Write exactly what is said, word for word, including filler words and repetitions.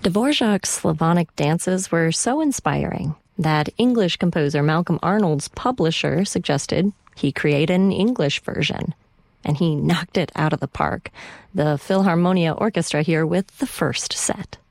Dvorak's Slavonic dances were so inspiring that English composer Malcolm Arnold's publisher suggested he create an English version. And he knocked it out of the park. The Philharmonia Orchestra here with the first set.